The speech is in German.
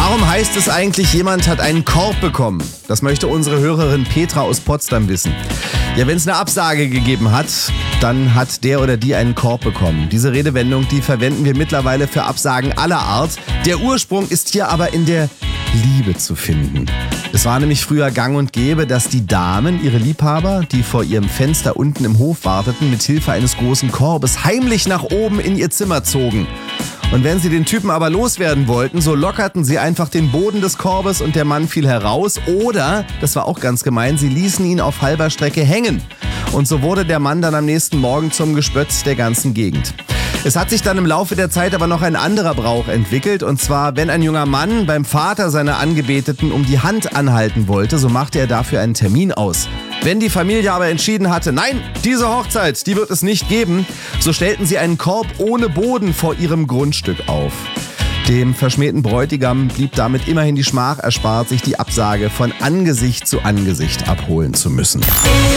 Warum heißt es eigentlich, jemand hat einen Korb bekommen? Das möchte unsere Hörerin Petra aus Potsdam wissen. Ja, wenn es eine Absage gegeben hat, dann hat der oder die einen Korb bekommen. Diese Redewendung, die verwenden wir mittlerweile für Absagen aller Art. Der Ursprung ist hier aber in der Liebe zu finden. Es war nämlich früher gang und gäbe, dass die Damen ihre Liebhaber, die vor ihrem Fenster unten im Hof warteten, mit Hilfe eines großen Korbes heimlich nach oben in ihr Zimmer zogen. Und wenn sie den Typen aber loswerden wollten, so lockerten sie einfach den Boden des Korbes und der Mann fiel heraus. Oder, das war auch ganz gemein, sie ließen ihn auf halber Strecke hängen. Und so wurde der Mann dann am nächsten Morgen zum Gespött der ganzen Gegend. Es hat sich dann im Laufe der Zeit aber noch ein anderer Brauch entwickelt. Und zwar, wenn ein junger Mann beim Vater seiner Angebeteten um die Hand anhalten wollte, so machte er dafür einen Termin aus. Wenn die Familie aber entschieden hatte, nein, diese Hochzeit, die wird es nicht geben, so stellten sie einen Korb ohne Boden vor ihrem Grundstück auf. Dem verschmähten Bräutigam blieb damit immerhin die Schmach erspart, sich die Absage von Angesicht zu Angesicht abholen zu müssen.